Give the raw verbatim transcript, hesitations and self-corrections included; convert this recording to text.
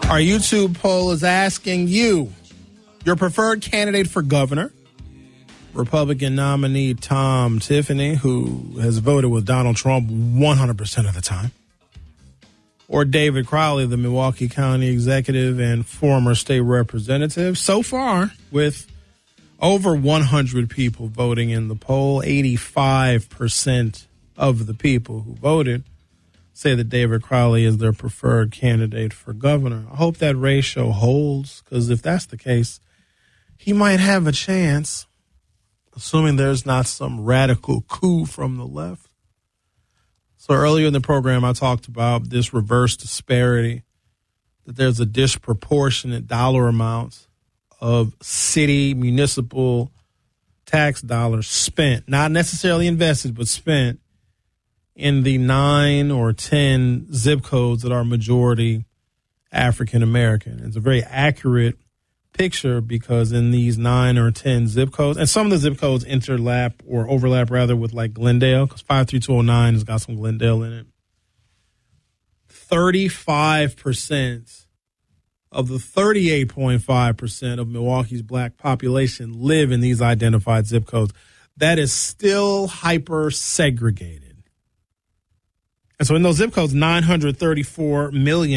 Our YouTube poll is asking you, your preferred candidate for governor, Republican nominee Tom Tiffany, who has voted with Donald Trump one hundred percent of the time, or David Crowley, the Milwaukee County executive and former state representative. So far, with over one hundred people voting in the poll, eighty-five percent of the people who voted say that David Crowley is their preferred candidate for governor. I hope that ratio holds, because if that's the case, he might have a chance, assuming there's not some radical coup from the left. So earlier in the program, I talked about this reverse disparity, that there's a disproportionate dollar amount of city municipal tax dollars spent, not necessarily invested, but spent in the nine or ten zip codes that are majority African American. It's a very accurate picture because in these nine or ten zip codes, and some of the zip codes interlap or overlap rather with like Glendale, because five three two oh nine has got some Glendale in it. thirty-five percent of the thirty-eight point five percent of Milwaukee's black population live in these identified zip codes. That is still hyper segregated. And so in those zip codes, nine hundred thirty-four million